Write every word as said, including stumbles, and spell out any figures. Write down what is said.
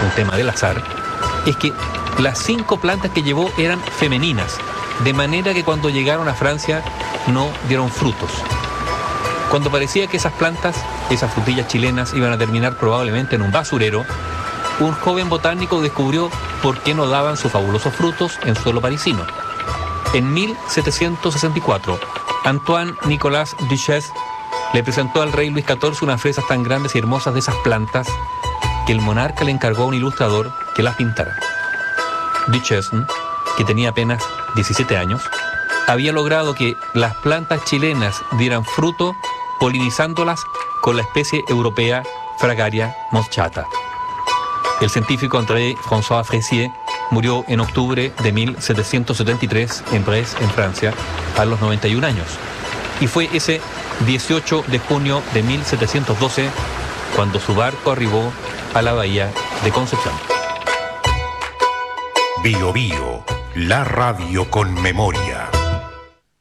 un tema del azar, es que las cinco plantas que llevó eran femeninas, de manera que cuando llegaron a Francia no dieron frutos. Cuando parecía que esas plantas, esas frutillas chilenas, iban a terminar probablemente en un basurero, un joven botánico descubrió por qué no daban sus fabulosos frutos en suelo parisino. En mil setecientos sesenta y cuatro, Antoine Nicolas Duchesne le presentó al rey Luis catorce unas fresas tan grandes y hermosas de esas plantas que el monarca le encargó a un ilustrador que las pintara. Duchesne, que tenía apenas diecisiete años, había logrado que las plantas chilenas dieran fruto polinizándolas con la especie europea Fragaria moschata. El científico André-François Fressier murió en octubre de mil setecientos setenta y tres en Brest, en Francia, a los noventa y un años. Y fue ese dieciocho de junio de mil setecientos doce cuando su barco arribó a la bahía de Concepción. Bio Bio, la radio con memoria.